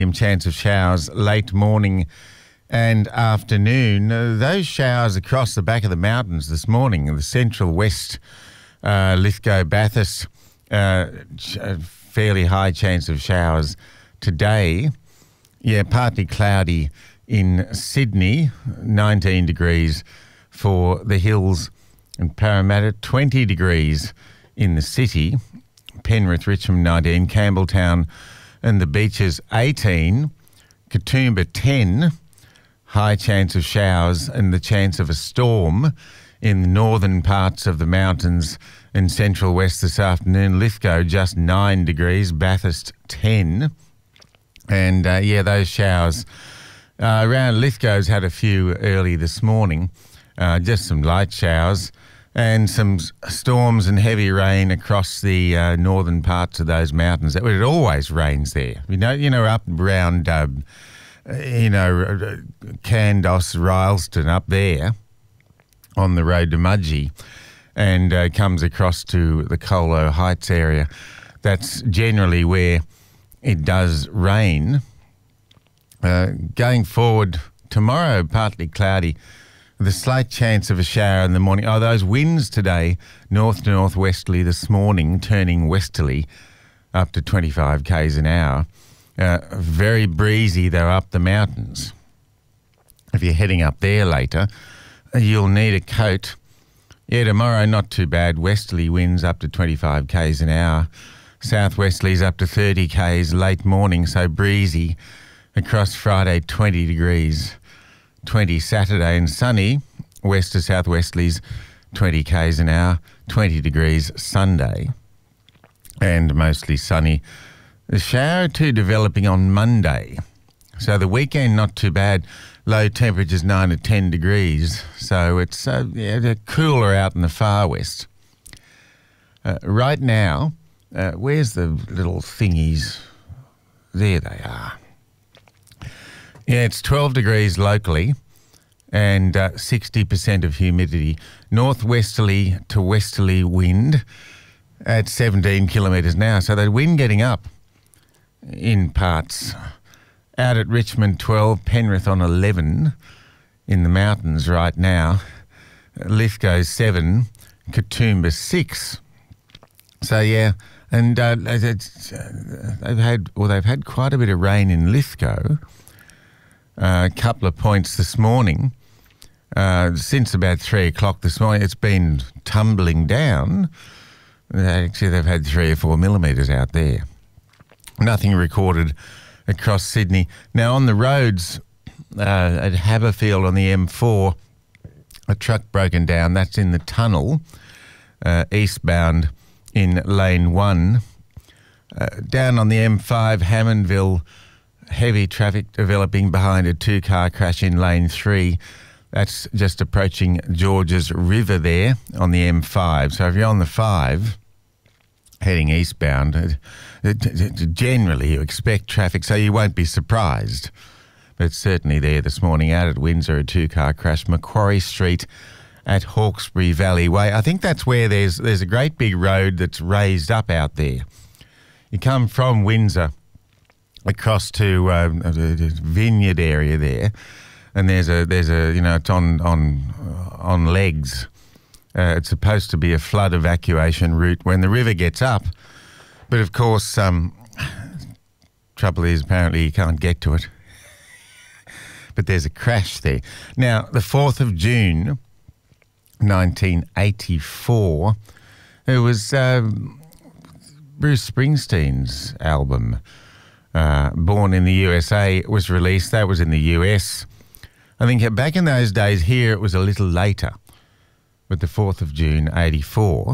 Chance of showers late morning and afternoon. Those showers across the back of the mountains this morning, the central west, Lithgow, Bathurst, fairly high chance of showers today. Yeah, partly cloudy in Sydney, 19 degrees for the hills and Parramatta, 20 degrees in the city, Penrith, Richmond 19, Campbelltown and the Beaches 18, Katoomba 10, high chance of showers and the chance of a storm in the northern parts of the mountains in central west this afternoon. Lithgow just 9 degrees, Bathurst 10. And those showers around Lithgow's had a few early this morning, just some light showers and some storms and heavy rain across the northern parts of those mountains. It always rains there. You know, up around, Candos, Rylstone, up there on the road to Mudgee, and comes across to the Colo Heights area. That's generally where it does rain. Going forward, tomorrow, partly cloudy, with a slight chance of a shower in the morning. Oh, those winds today, north to northwesterly this morning, turning westerly up to 25 k's an hour. Very breezy, though, up the mountains. If you're heading up there later, you'll need a coat. Yeah, tomorrow, not too bad. Westerly winds up to 25 k's an hour. Southwesterlies up to 30 k's late morning, so breezy. Across Friday, 20 degrees. 20 Saturday and sunny, west to southwesterlies, 20 k's an hour, 20 degrees Sunday, and mostly sunny. The shower or two developing on Monday. So the weekend, not too bad. Low temperatures 9 to 10 degrees. So it's they're cooler out in the far west. Right now, where's the little thingies? There they are. Yeah, it's 12 degrees locally and 60% of humidity. Northwesterly to westerly wind at 17 kilometres an hour. So the wind getting up in parts. Out at Richmond 12, Penrith on 11 in the mountains right now. Lithgow 7, Katoomba 6. So yeah, and they've had quite a bit of rain in Lithgow. A couple of points this morning. Since about 3 o'clock this morning, it's been tumbling down. Actually, they've had 3 or 4 millimetres out there. Nothing recorded across Sydney. Now, on the roads at Haberfield on the M4, a truck broken down. That's in the tunnel, eastbound in lane 1. Down on the M5, Hammondville, heavy traffic developing behind a 2-car crash in lane 3. That's just approaching Georges River there on the M5. So if you're on the 5 heading eastbound, generally you expect traffic, so you won't be surprised. But it's certainly there this morning. Out at Windsor, a 2-car crash. Macquarie Street at Hawkesbury Valley Way. I think that's where there's a great big road that's raised up out there. You come from Windsor across to the vineyard area there, and there's a it's on legs. It's supposed to be a flood evacuation route when the river gets up, but of course, trouble is apparently you can't get to it. But there's a crash there. Now, the 4th of June, 1984, it was Bruce Springsteen's album. Born in the USA, was released. That was in the US. I think back in those days here, it was a little later, but the 4th of June, 84.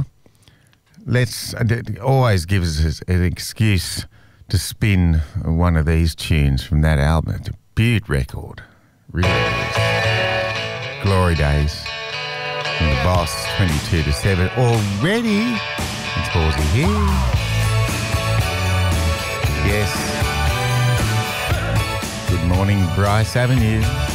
It always gives us an excuse to spin one of these tunes from that album. It's a beaut record, really is. Glory Days from the Boss, 22 to 7 already. It's Ballsy here. Yes. Good morning, Bryce Avenue.